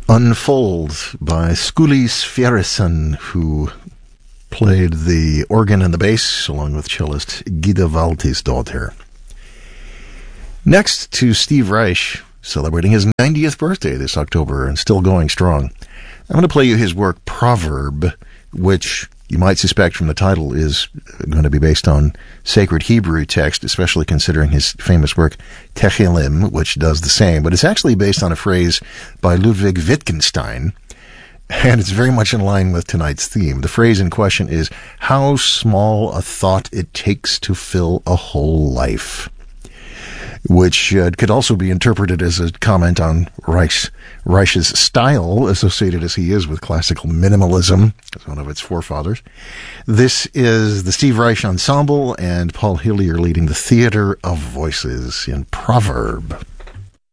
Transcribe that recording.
Unfold by Skuli Sverrisson, who played the organ and the bass along with cellist Gida Valtisdottir. Next to Steve Reich, celebrating his 90th birthday this October and still going strong. I'm going to play you his work Proverb, which you might suspect from the title is going to be based on sacred Hebrew text, especially considering his famous work Tehillim, which does the same. But it's actually based on a phrase by Ludwig Wittgenstein, and it's very much in line with tonight's theme. The phrase in question is, how small a thought it takes to fill a whole life, which could also be interpreted as a comment on Reich's style, associated as he is with classical minimalism, as one of its forefathers. This is the Steve Reich Ensemble and Paul Hillier leading the Theater of Voices in Proverb.